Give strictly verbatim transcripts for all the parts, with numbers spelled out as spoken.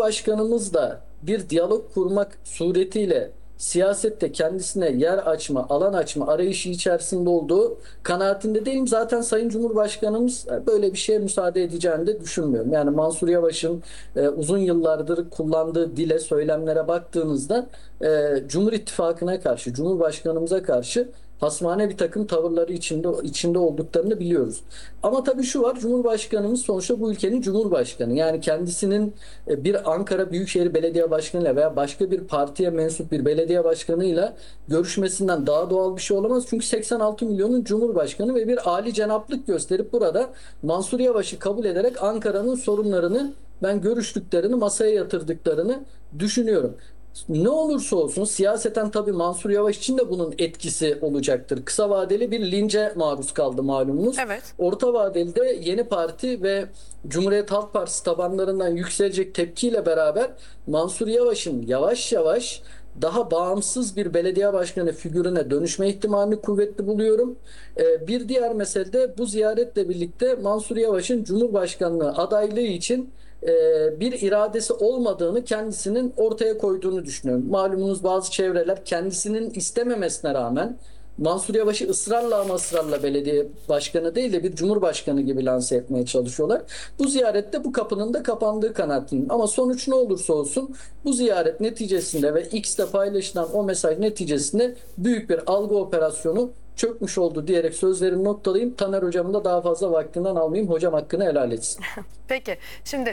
Cumhurbaşkanımızla bir diyalog kurmak suretiyle siyasette kendisine yer açma, alan açma arayışı içerisinde olduğu kanaatinde değilim. Zaten Sayın Cumhurbaşkanımız böyle bir şeye müsaade edeceğini de düşünmüyorum. Yani Mansur Yavaş'ın e, uzun yıllardır kullandığı dile, söylemlere baktığınızda e, Cumhur İttifakı'na karşı, Cumhurbaşkanımıza karşı hasmane bir takım tavırları içinde içinde olduklarını biliyoruz. Ama tabii şu var, Cumhurbaşkanımız sonuçta bu ülkenin Cumhurbaşkanı. Yani kendisinin e, bir Ankara Büyükşehir Belediye Başkanı'yla veya başka bir partiye mensup bir belediye başkanıyla görüşmesinden daha doğal bir şey olamaz. Çünkü seksen altı milyonun Cumhurbaşkanı ve bir âli cenaplık gösterip burada Mansur Yavaş'ı kabul ederek Ankara'nın sorunlarını ben görüştüklerini, masaya yatırdıklarını düşünüyorum. Ne olursa olsun siyaseten tabii Mansur Yavaş için de bunun etkisi olacaktır. Kısa vadeli bir lince maruz kaldı malumunuz. Evet. Orta vadeli de Yeni Parti ve Cumhuriyet Halk Partisi tabanlarından yükselecek tepkiyle beraber Mansur Yavaş'ın yavaş yavaş daha bağımsız bir belediye başkanı figürüne dönüşme ihtimalini kuvvetli buluyorum. Ee, bir diğer mesele de bu ziyaretle birlikte Mansur Yavaş'ın Cumhurbaşkanlığı adaylığı için e, bir iradesi olmadığını kendisinin ortaya koyduğunu düşünüyorum. Malumunuz bazı çevreler kendisinin istememesine rağmen Mansur Yavaş'ı ısrarla ama ısrarla belediye başkanı değil de bir cumhurbaşkanı gibi lanse etmeye çalışıyorlar. Bu ziyarette bu kapının da kapandığı kanaatindeyim. Ama sonuç ne olursa olsun bu ziyaret neticesinde ve X'te paylaşılan o mesaj neticesinde büyük bir algı operasyonu çökmüş oldu diyerek sözlerimi noktalayayım. Taner hocamın da daha fazla vaktinden almayayım. Hocam hakkını helal etsin. Peki şimdi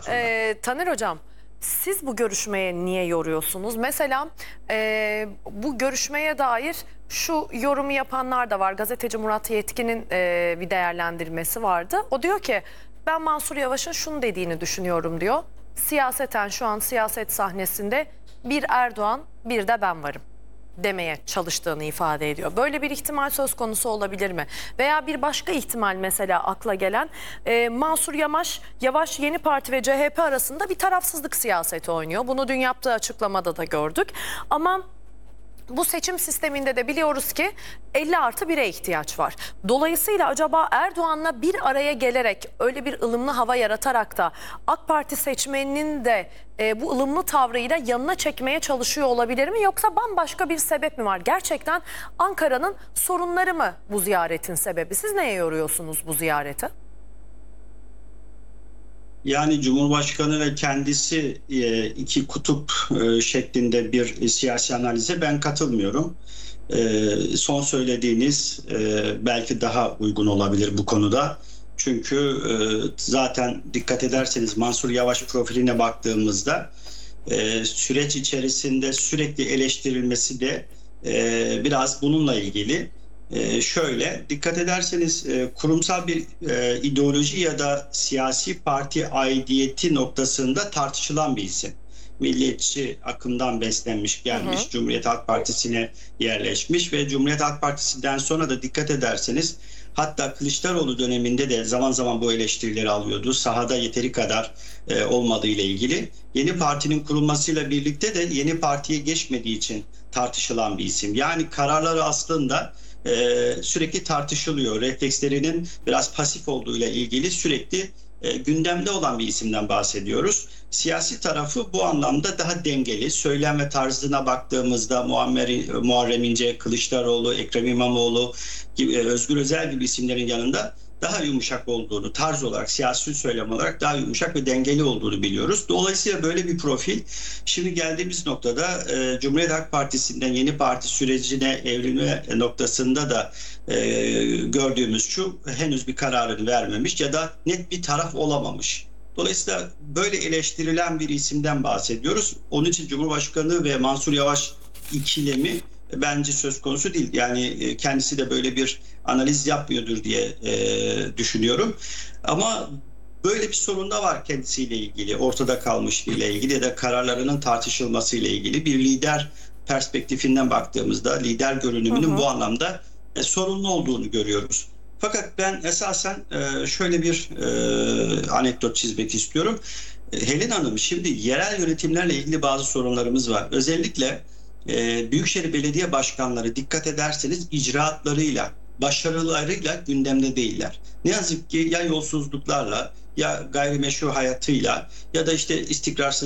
e, Taner hocam, siz bu görüşmeye niye yoruyorsunuz? Mesela e, bu görüşmeye dair şu yorumu yapanlar da var. Gazeteci Murat Yetkin'in e, bir değerlendirmesi vardı. O diyor ki ben Mansur Yavaş'ın şunu dediğini düşünüyorum diyor. Siyaseten şu an siyaset sahnesinde bir Erdoğan bir de ben varım demeye çalıştığını ifade ediyor. Böyle bir ihtimal söz konusu olabilir mi? Veya bir başka ihtimal mesela akla gelen e, Mansur Yavaş, Yavaş Yeni Parti ve C H P arasında bir tarafsızlık siyaseti oynuyor. Bunu dün yaptığı açıklamada da gördük. Ama bu seçim sisteminde de biliyoruz ki elli artı bire ihtiyaç var. Dolayısıyla acaba Erdoğan'la bir araya gelerek öyle bir ılımlı hava yaratarak da AK Parti seçmeninin de e, bu ılımlı tavrıyla yanına çekmeye çalışıyor olabilir mi? Yoksa bambaşka bir sebep mi var? Gerçekten Ankara'nın sorunları mı bu ziyaretin sebebi? Siz neye yoruyorsunuz bu ziyareti? Yani Cumhurbaşkanı ve kendisi iki kutup şeklinde bir siyasi analize ben katılmıyorum. Son söylediğiniz belki daha uygun olabilir bu konuda. Çünkü zaten dikkat ederseniz Mansur Yavaş profiline baktığımızda süreç içerisinde sürekli eleştirilmesi de biraz bununla ilgili. Ee, şöyle dikkat ederseniz e, kurumsal bir e, ideoloji ya da siyasi parti aidiyeti noktasında tartışılan bir isim. Milliyetçi akımdan beslenmiş gelmiş, hı hı. Cumhuriyet Halk Partisi'ne yerleşmiş ve Cumhuriyet Halk Partisi'nden sonra da dikkat ederseniz hatta Kılıçdaroğlu döneminde de zaman zaman bu eleştirileri alıyordu. Sahada yeteri kadar e, olmadığı ile ilgili. Yeni partinin kurulmasıyla birlikte de yeni partiye geçmediği için tartışılan bir isim. Yani kararları aslında Ee, sürekli tartışılıyor. Reflekslerinin biraz pasif olduğuyla ilgili sürekli e, gündemde olan bir isimden bahsediyoruz. Siyasi tarafı bu anlamda daha dengeli. Söylem ve tarzına baktığımızda Muammer, Muharrem İnce, Kılıçdaroğlu, Ekrem İmamoğlu gibi, Özgür Özel gibi isimlerin yanında daha yumuşak olduğunu, tarz olarak, siyasi söylem olarak daha yumuşak ve dengeli olduğunu biliyoruz. Dolayısıyla böyle bir profil, şimdi geldiğimiz noktada e, Cumhuriyet Halk Partisi'nden yeni parti sürecine evrilme noktasında da e, gördüğümüz şu, henüz bir kararını vermemiş ya da net bir taraf olamamış. Dolayısıyla böyle eleştirilen bir isimden bahsediyoruz. Onun için Cumhurbaşkanı ve Mansur Yavaş ikilemi bence söz konusu değil. Yani kendisi de böyle bir analiz yapmıyordur diye e, düşünüyorum. Ama böyle bir sorun da var kendisiyle ilgili, ortada kalmışlığıyla ilgili ya da kararlarının tartışılmasıyla ilgili. Bir lider perspektifinden baktığımızda lider görünümünün hı hı. bu anlamda e, sorunlu olduğunu görüyoruz. Fakat ben esasen e, şöyle bir e, anekdot çizmek istiyorum. E, Helin Hanım, şimdi yerel yönetimlerle ilgili bazı sorunlarımız var. Özellikle e, Büyükşehir Belediye Başkanları dikkat ederseniz icraatlarıyla, başarılarıyla gündemde değiller. Ne yazık ki ya yolsuzluklarla ya gayrimeşru hayatıyla ya da işte istikrarsız